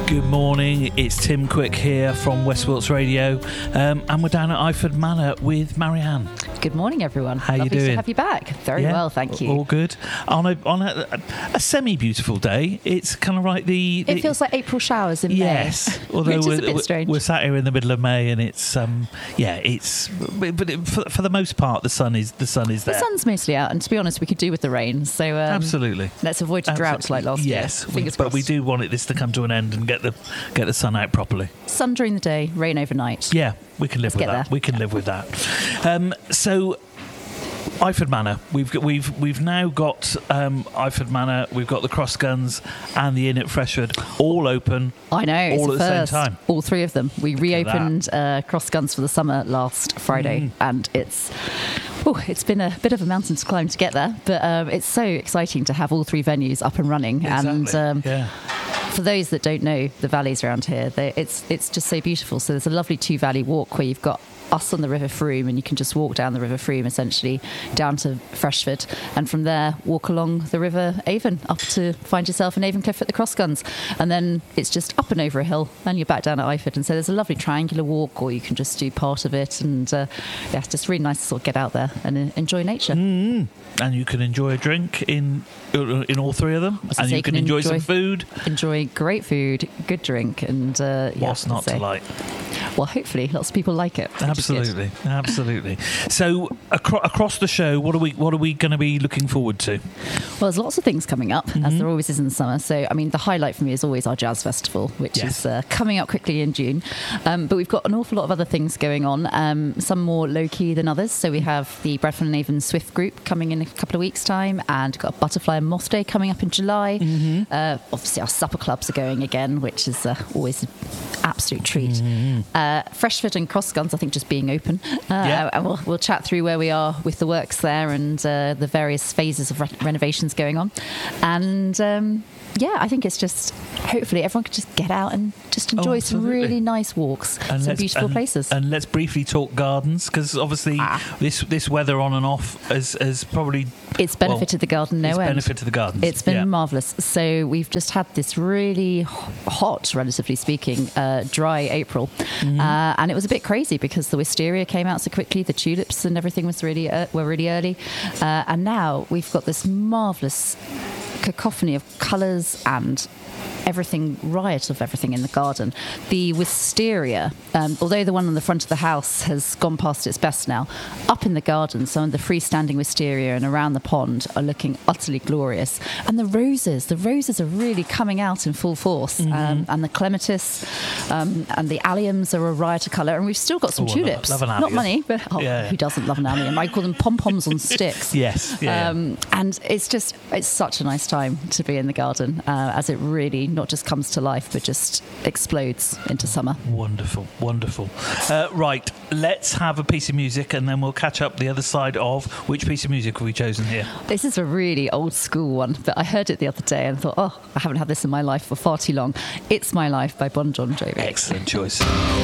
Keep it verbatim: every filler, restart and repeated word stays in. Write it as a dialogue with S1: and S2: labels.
S1: Good morning, it's Tim Quick here from West Wilts Radio, um, and we're down at Iford Manor with Marianne.
S2: Good morning, everyone.
S1: How
S2: Lovely
S1: you doing?
S2: to have you back. Very
S1: Yeah?
S2: well, thank you.
S1: All good. On a on a, a semi-beautiful day, it's kind of like the, the
S2: It feels like April showers in
S1: yes,
S2: May.
S1: although
S2: which
S1: we're,
S2: is a bit
S1: we're-
S2: strange.
S1: we're sat here in the middle of May, and it's um yeah, it's but but it, for, for the most part the sun is the sun is
S2: the
S1: there.
S2: sun's mostly out, and to be honest, we could do with the rain. So um,
S1: Absolutely.
S2: let's avoid a drought
S1: Absolutely.
S2: like last
S1: yes,
S2: year.
S1: we-
S2: Fingers
S1: but
S2: crossed.
S1: we do want it this to come to an end and get the get the sun out properly.
S2: Sun during the day, rain overnight.
S1: Yeah, we can live
S2: Let's
S1: with
S2: get
S1: that.
S2: there.
S1: We can live with that. Um, so, Iford Manor. We've got, we've we've now got um, Iford Manor. We've got the Cross Guns and the Inn at Freshford all open.
S2: I know, it's
S1: all
S2: a
S1: at the same
S2: first.
S1: time.
S2: All three of them. We
S1: at
S2: reopened uh, Cross Guns for the summer last Friday,
S1: Mm.
S2: and it's oh, it's been a bit of a mountain to climb to get there, but um, it's so exciting to have all three venues up and running. And
S1: Exactly.
S2: um,
S1: yeah.
S2: for those that don't know the valleys around here, they, it's it's just so beautiful. So there's a lovely two valley walk where you've got us on the River Froome, and you can just walk down the River Froome essentially down to Freshford, and from there walk along the River Avon up to find yourself in Avon Cliff at the Cross Guns, and then it's just up and over a hill and you're back down at Iford. And so there's a lovely triangular walk, or you can just do part of it, and uh, yeah, it's just really nice to sort of get out there and uh, enjoy nature.
S1: Mm. And you can enjoy a drink in in all three of them,
S2: As I
S1: and
S2: say,
S1: you can enjoy, some
S2: enjoy-
S1: food.
S2: Enjoy great food, good drink, and uh, yeah,
S1: What's not
S2: so-
S1: to like?
S2: Well, hopefully lots of people like it. which is good.
S1: Absolutely, absolutely. So acro- across the show, what are we what are we going to be looking forward to?
S2: Well, there's lots of things coming up,
S1: Mm-hmm.
S2: as there always is in the summer. So, I mean, the highlight for me is always our jazz festival, which
S1: Yes.
S2: is uh, coming up quickly in June. Um, but we've got an awful lot of other things going on, um, some more low-key than others. So we have the Bradford and Avon Swift group coming in a couple of weeks' time, and got a Butterfly and Moth Day coming up in July.
S1: Mm-hmm.
S2: Uh, obviously, our supper clubs are going again, which is uh, always an absolute treat.
S1: Mm-hmm.
S2: Uh, Freshford and Cross Guns, I think, just being open. Uh,
S1: Yeah.
S2: And we'll, we'll chat through where we are with the works there, and uh, the various phases of re- renovations going on. And um, yeah, I think it's just, hopefully everyone can just get out and just
S1: Oh,
S2: enjoy some
S1: absolutely.
S2: really nice walks,
S1: And
S2: some
S1: let's-
S2: beautiful
S1: and-
S2: places.
S1: And let's briefly talk gardens, because obviously
S2: Ah.
S1: this this weather on and off has, has probably
S2: It's benefited
S1: well,
S2: the garden no
S1: it's
S2: end.
S1: benefited the gardens.
S2: It's been
S1: yeah.
S2: marvellous. So we've just had this really h- hot, relatively speaking, uh, dry April.
S1: Mm-hmm.
S2: Uh, and it was a bit crazy because the wisteria came out so quickly, the tulips and everything was really uh, were really early. Uh, and now we've got this marvellous cacophony of colours and everything, riot of everything in the garden. The wisteria, um, although the one on the front of the house has gone past its best now, up in the garden, some of the freestanding wisteria and around the pond are looking utterly glorious. And the roses, the roses are really coming out in full force.
S1: Mm-hmm.
S2: Um, and the clematis um, and the alliums are a riot of colour. And we've still got some
S1: Oh, I love-
S2: tulips.
S1: love an
S2: Not
S1: allium.
S2: money, but oh,
S1: Yeah.
S2: who doesn't love an allium? I call them pom-poms on sticks.
S1: Yes, yeah.
S2: Um, and it's just, it's such a nice time to be in the garden, uh, as it really not just comes to life, but just explodes into summer.
S1: Wonderful, wonderful. Uh, right, let's have a piece of music, and then we'll catch up the other side of which piece of music have we chosen here.
S2: This is a really old school one, but I heard it the other day and thought, oh, I haven't had this in my life for far too long. It's My Life by Bon Jon Jovi.
S1: Excellent choice.